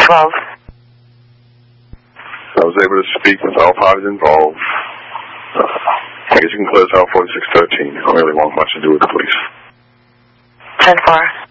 12. I was able to speak with all parties involved. I guess you can close out 4613. I don't really want much to do with the police. 10-4.